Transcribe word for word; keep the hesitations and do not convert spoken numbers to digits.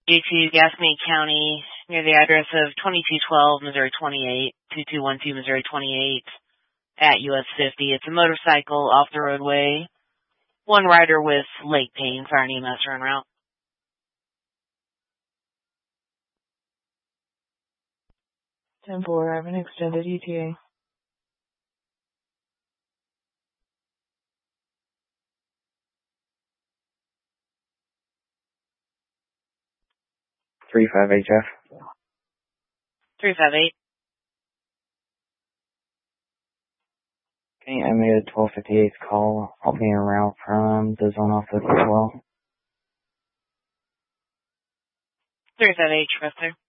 Due to Gasconade County, near the address of twenty-two twelve Missouri twenty-eight, two two one two Missouri twenty-eight, at U S fifty. It's a motorcycle off the roadway. One rider with leg pain. Fire and E M S are en route. ten four, I have an extended E T A. three five H F. three five eight. Okay, I made a twelve fifty-eight call. I'll be en route from the zone office as well. three five eight, Trevor.